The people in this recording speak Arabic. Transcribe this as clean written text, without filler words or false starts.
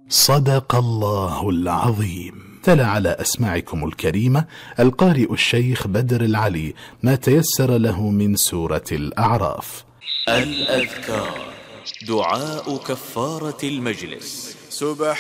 صدق الله العظيم. تلا على أسماعكم الكريمة القارئ الشيخ بدر العلي ما تيسر له من سورة الأعراف. الأذكار، دعاء كفارة المجلس.